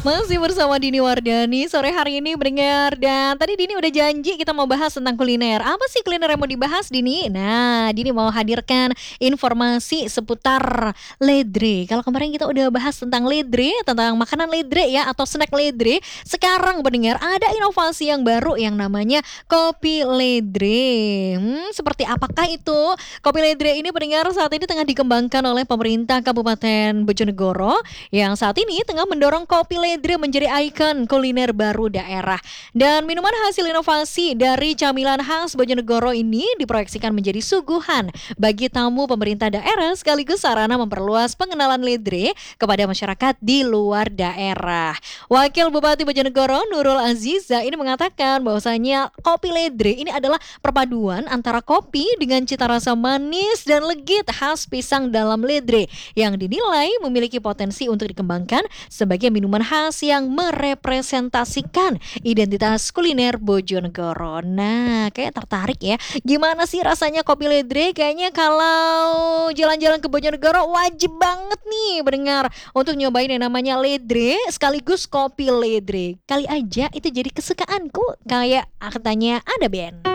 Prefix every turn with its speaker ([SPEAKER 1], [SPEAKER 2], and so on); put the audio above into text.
[SPEAKER 1] Masih bersama Dini Wardani sore hari ini pendengar, dan tadi Dini udah janji kita mau bahas tentang kuliner. Apa sih kuliner yang mau dibahas Dini? Nah, Dini mau hadirkan informasi seputar ledre. Kalau kemarin kita udah bahas tentang ledre, tentang makanan ledre ya atau snack ledre. Sekarang pendengar ada inovasi yang baru yang namanya kopi ledre. Seperti apakah itu? Kopi ledre ini pendengar saat ini tengah dikembangkan oleh pemerintah Kabupaten Bojonegoro yang saat ini tengah mendorong kopi ledre menjadi ikon kuliner baru daerah. Dan minuman hasil inovasi dari camilan khas Bojonegoro ini diproyeksikan menjadi suguhan bagi tamu pemerintah daerah sekaligus sarana memperluas pengenalan ledre kepada masyarakat di luar daerah. Wakil Bupati Bojonegoro Nurul Aziza ini mengatakan bahwasanya kopi ledre ini adalah perpaduan antara kopi dengan cita rasa manis dan legit khas pisang dalam ledre yang dinilai memiliki potensi untuk dikembangkan sebagai minuman khas yang merepresentasikan identitas kuliner Bojonegoro. Nah, kayak tertarik ya. Gimana sih rasanya kopi ledre? Kayaknya kalau jalan-jalan ke Bojonegoro wajib banget nih mendengar untuk nyobain yang namanya ledre sekaligus kopi ledre. Kali aja itu jadi kesukaanku kayak katanya ada Ben.